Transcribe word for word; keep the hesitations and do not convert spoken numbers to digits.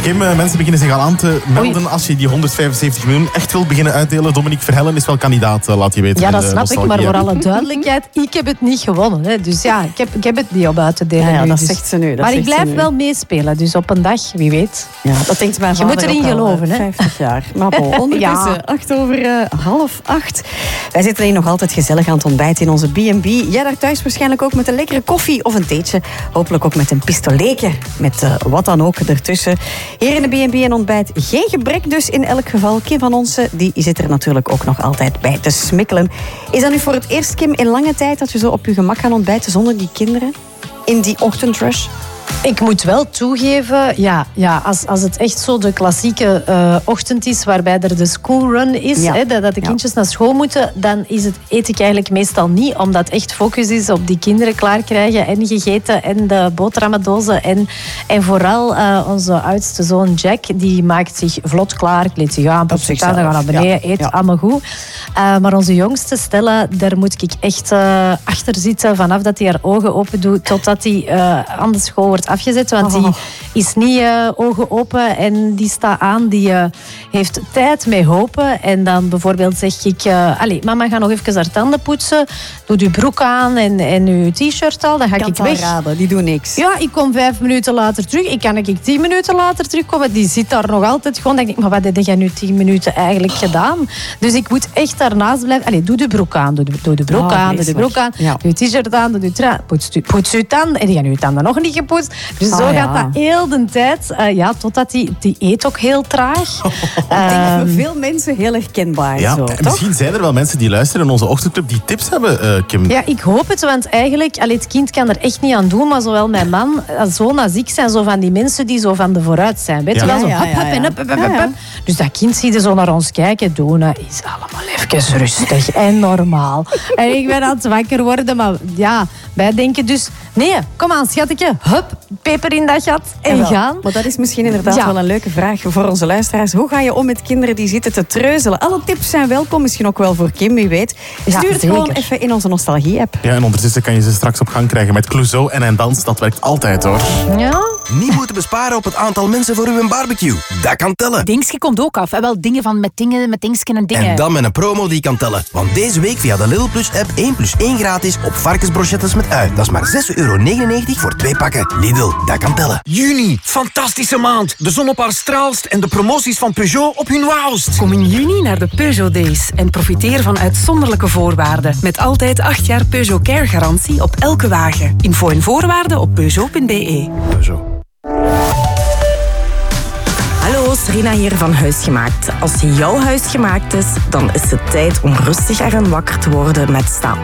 Kim, mensen beginnen zich al aan te melden. Oei. Als je die honderdvijfenzeventig miljoen echt wil beginnen uitdelen, Dominique Verhellen is wel kandidaat, laat je weten. Ja, dat snap ik, maar voor alle duidelijkheid, ik heb het niet gewonnen. Hè. Dus ja, ik heb, ik heb het niet om uit te delen. Ja, ja, nu, dat dus. zegt ze nu. Dat maar ik blijf nu. wel meespelen, dus op een dag, wie weet. Ja, dat denkt mijn je moet erin geloven, hè? vijftig jaar. Maar bon, ondertussen, ja. acht over uh, half acht. Wij zitten hier nog altijd gezellig aan het ontbijten in onze B en B. Jij daar thuis waarschijnlijk ook met een lekkere koffie of een theetje. Hopelijk ook met een pistoletje, met uh, wat dan ook ertussen. Hier in de B en B en ontbijt geen gebrek dus in elk geval. Kim van Onsen, die zit er natuurlijk ook nog altijd bij te smikkelen. Is dat nu voor het eerst, Kim, in lange tijd dat je zo op je gemak gaat ontbijten zonder die kinderen? In die ochtendrush? Ik moet wel toegeven, ja, ja, als, als het echt zo de klassieke uh, ochtend is, waarbij er de schoolrun is, ja. hè, dat, dat de kindjes ja. naar school moeten, dan is het, eet ik eigenlijk meestal niet, omdat echt focus is op die kinderen klaarkrijgen en gegeten en de boterhammendozen. En, en vooral uh, onze oudste zoon Jack, die maakt zich vlot klaar, kleedt zich aan, poetst zich aan, dan gaat naar beneden, ja. eet ja. allemaal goed. Uh, maar onze jongste Stella, daar moet ik echt uh, achter zitten, vanaf dat hij haar ogen open doet, totdat hij uh, aan de school wordt afgezet, want die is niet uh, ogen open en die staat aan, die uh, heeft tijd met hopen. En dan bijvoorbeeld zeg ik, uh, allez, mama, ga nog even haar tanden poetsen, doe je broek aan en, en je t-shirt al, dan ga kan ik weg. Raden, die doen niks. Ja, ik kom vijf minuten later terug, ik kan ik tien minuten later terugkomen, die zit daar nog altijd gewoon. Dan denk ik, maar wat heb jij nu tien minuten eigenlijk oh. gedaan? Dus ik moet echt daarnaast blijven. Allez, doe de broek aan, doe de, doe de broek oh, aan, doe de broek aan, ja. doe je t-shirt aan, doe je tra- poets, poets je tanden en die gaan je tanden nog niet gepoetst. Dus oh, zo ja. gaat dat heel de tijd. Uh, ja, totdat die, die eet ook heel traag. Oh, uh, ik denk voor veel mensen heel herkenbaar. Ja, zo, en misschien zijn er wel mensen die luisteren in onze ochtendclub die tips hebben, uh, Kim. Ja, ik hoop het, want eigenlijk, allee, het kind kan er echt niet aan doen, maar zowel mijn man, zoon als ik zijn zo van die mensen die zo van de vooruit zijn. Weet je ja. wel, zo ja, hap, hap ja, ja. en hup, hup, hup, ja, ja. hup. Dus dat kind zie je zo naar ons kijken. Dona is allemaal even rustig en normaal. En ik ben aan het wakker worden, maar ja, wij denken dus, nee, kom aan, schatje, hup, peper in dat gat en ja, gaan. Maar dat is misschien inderdaad ja. wel een leuke vraag voor onze luisteraars. Hoe ga je om met kinderen die zitten te treuzelen? Alle tips zijn welkom, misschien ook wel voor Kim, wie weet. Stuur ja, het zeker. gewoon even in onze nostalgie-app. Ja, en ondertussen kan je ze straks op gang krijgen met Clouseau en een dans. Dat werkt altijd, hoor. Ja? Niet moeten besparen op het aantal mensen voor uw barbecue. Dat kan tellen. Dingske komt ook af. En wel dingen van met dingen, met dingsken en dingen. En dan met een promo die kan tellen. Want deze week via de Lidl Plus app één plus één gratis op varkensbrochettes met ui. Dat is maar zes euro negenennegentig voor twee pakken. Lidl, dat kan tellen. Juni, fantastische maand. De zon op haar straalst en de promoties van Peugeot op hun wauwst. Kom in juni naar de Peugeot Days en profiteer van uitzonderlijke voorwaarden. Met altijd acht jaar Peugeot Care garantie op elke wagen. Info en voorwaarden op peugeot punt b e. Peugeot. Hallo, Serena hier van Huisgemaakt. Als jouw huis gemaakt is, dan is het tijd om rustig en wakker te worden met Sta